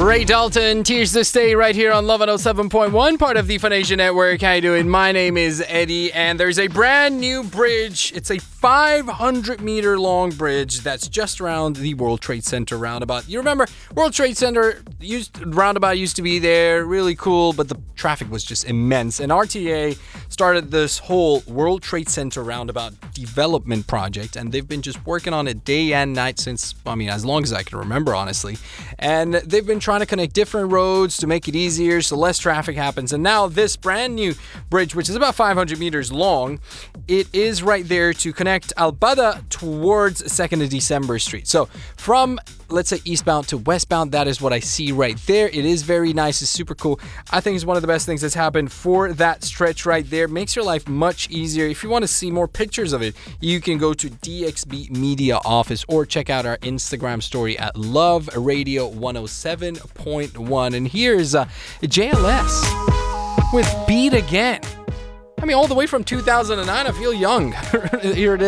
Ray Dalton, Tears to Stay right here on Love 107.1, part of the Funation Network. How you doing? My name is Eddie, and there's a brand new bridge. It's a 500-meter long bridge that's just around the World Trade Center roundabout. You remember, World Trade Center roundabout used to be there, really cool, but the traffic was just immense. And RTA started this whole World Trade Center roundabout development project, and they've been just working on it day and night since, as long as I can remember, honestly. And they've been trying to connect different roads to make it easier so less traffic happens. And now this brand new bridge, which is about 500 meters long, it is right there to connect Albada towards 2nd of December Street. So from, let's say, eastbound to westbound, that is what I see right there. It is very nice. It's super cool. I think it's one of the best things that's happened for that stretch right there. Makes your life much easier. If you want to see more pictures of it, you can go to DXB Media Office or check out our Instagram story at Love Radio 107.1. And here's JLS with Beat Again. All the way from 2009. I feel young. Here it is.